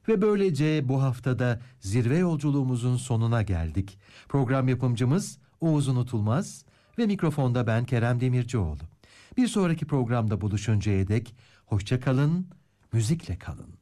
Ve böylece bu haftada zirve yolculuğumuzun sonuna geldik. Program yapımcımız Oğuz Unutulmaz ve mikrofonda ben Kerem Demircioğlu. Bir sonraki programda buluşuncaya dek hoşça kalın, müzikle kalın.